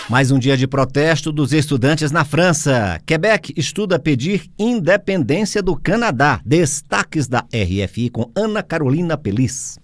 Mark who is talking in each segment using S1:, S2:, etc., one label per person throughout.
S1: Mais um dia de protesto dos estudantes na França. Quebec estuda pedir independência do Canadá. Destaques da RFI com Ana Carolina Pelis.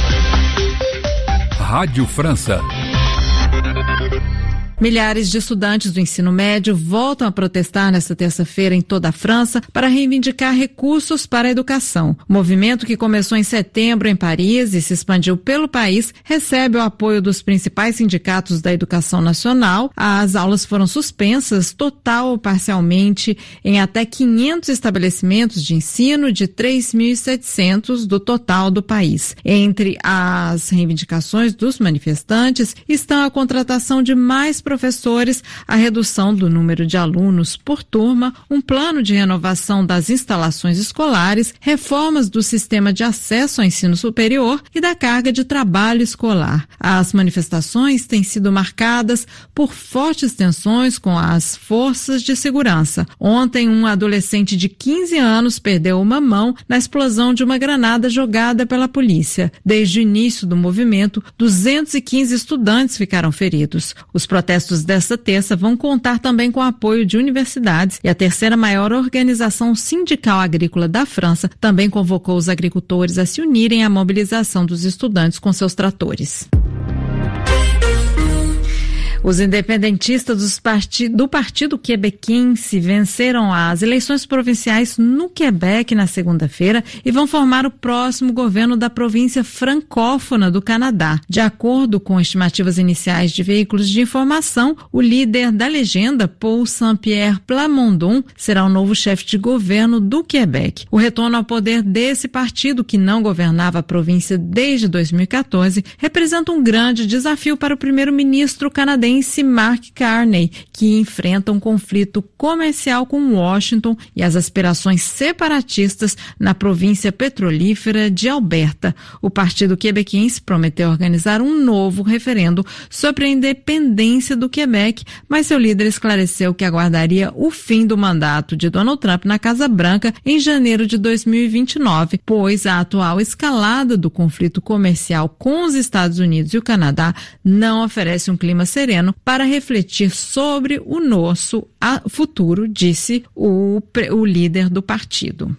S2: Rádio França.
S3: Milhares de estudantes do ensino médio voltam a protestar nesta terça-feira em toda a França para reivindicar recursos para a educação. O movimento, que começou em setembro em Paris e se expandiu pelo país, recebe o apoio dos principais sindicatos da educação nacional. As aulas foram suspensas, total ou parcialmente, em até 500 estabelecimentos de ensino de 3.700 do total do país. Entre as reivindicações dos manifestantes estão a contratação de mais professores, a redução do número de alunos por turma, um plano de renovação das instalações escolares, reformas do sistema de acesso ao ensino superior e da carga de trabalho escolar. As manifestações têm sido marcadas por fortes tensões com as forças de segurança. Ontem, um adolescente de 15 anos perdeu uma mão na explosão de uma granada jogada pela polícia. Desde o início do movimento, 215 estudantes ficaram feridos. Os protestos desta terça vão contar também com o apoio de universidades, e a terceira maior organização sindical agrícola da França também convocou os agricultores a se unirem à mobilização dos estudantes com seus tratores. Os independentistas do Partido Quebequense venceram as eleições provinciais no Quebec na segunda-feira e vão formar o próximo governo da província francófona do Canadá. De acordo com estimativas iniciais de veículos de informação, o líder da legenda, Paul Saint-Pierre Plamondon, será o novo chefe de governo do Quebec. O retorno ao poder desse partido, que não governava a província desde 2014, representa um grande desafio para o primeiro-ministro canadense Mark Carney, que enfrenta um conflito comercial com Washington e as aspirações separatistas na província petrolífera de Alberta. O Partido Quebequense prometeu organizar um novo referendo sobre a independência do Quebec, mas seu líder esclareceu que aguardaria o fim do mandato de Donald Trump na Casa Branca em janeiro de 2029, pois a atual escalada do conflito comercial com os Estados Unidos e o Canadá não oferece um clima sereno para refletir sobre o nosso futuro, disse o líder do partido.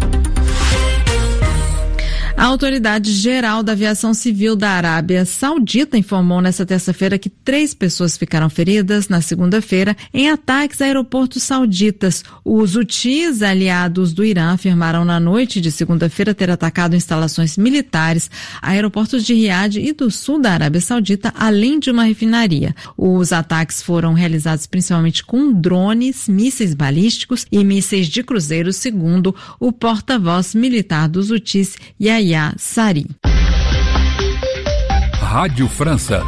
S3: A Autoridade Geral da Aviação Civil da Arábia Saudita informou nesta terça-feira que 3 pessoas ficaram feridas na segunda-feira em ataques a aeroportos sauditas. Os Houthis, aliados do Irã, afirmaram na noite de segunda-feira ter atacado instalações militares, aeroportos de Riad e do sul da Arábia Saudita, além de uma refinaria. Os ataques foram realizados principalmente com drones, mísseis balísticos e mísseis de cruzeiro, segundo o porta-voz militar dos Houthis, Yahya Sari.
S2: Rádio França.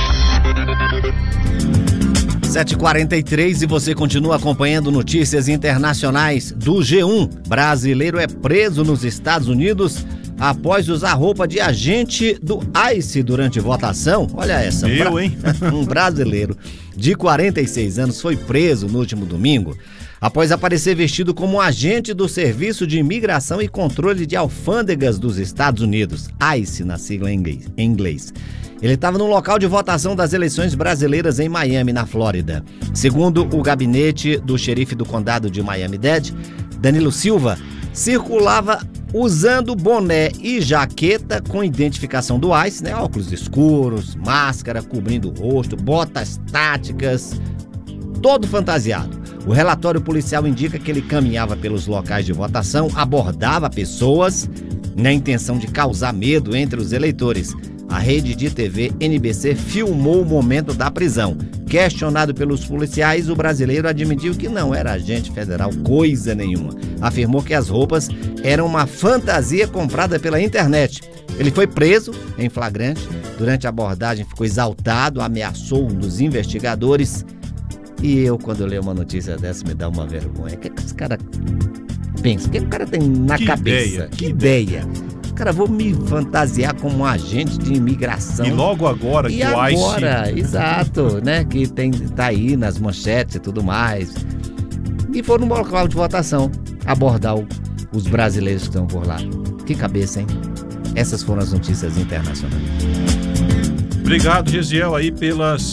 S1: 7h43 e você continua acompanhando notícias internacionais do G1. Brasileiro é preso nos Estados Unidos após usar roupa de agente do ICE durante votação. Olha essa.
S4: Hein?
S1: Um brasileiro de 46 anos foi preso no último domingo após aparecer vestido como agente do Serviço de Imigração e Controle de Alfândegas dos Estados Unidos, ICE na sigla em inglês. Ele estava no local de votação das eleições brasileiras em Miami, na Flórida. Segundo o gabinete do xerife do condado de Miami-Dade, Danilo Silva, circulava usando boné e jaqueta com identificação do ICE, óculos escuros, máscara cobrindo o rosto, botas táticas, todo fantasiado. O relatório policial indica que ele caminhava pelos locais de votação, abordava pessoas na intenção de causar medo entre os eleitores. A rede de TV NBC filmou o momento da prisão. Questionado pelos policiais, o brasileiro admitiu que não era agente federal coisa nenhuma. Afirmou que as roupas eram uma fantasia comprada pela internet. Ele foi preso em flagrante. Durante a abordagem ficou exaltado, ameaçou um dos investigadores. E eu, quando leio uma notícia dessa, me dá uma vergonha. O que esse cara pensa? O que o cara tem na cabeça? Que ideia! Cara, vou me fantasiar como um agente de imigração.
S4: E logo agora que o ICE...
S1: agora, exato, que tá aí nas manchetes e tudo mais. E foram no local de votação abordar os brasileiros que estão por lá. Que cabeça, hein? Essas foram as notícias internacionais.
S4: Obrigado, Gesiel, aí pelas